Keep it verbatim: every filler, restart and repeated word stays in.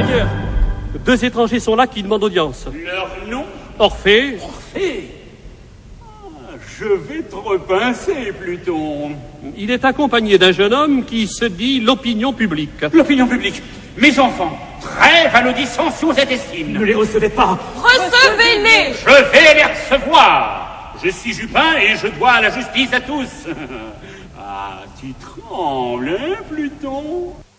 Seigneur, deux étrangers sont là qui demandent audience. Leur nom? Orphée. Orphée? Ah, je vais trop pincer, Pluton. Il est accompagné d'un jeune homme qui se dit l'opinion publique. L'opinion publique. Mes enfants, trêve à l'audition sous cette estime. Ne les recevez pas. Recevez-les. Je vais les recevoir. Je suis Jupin et je dois la justice à tous. Ah, tu trembles, hein, Pluton?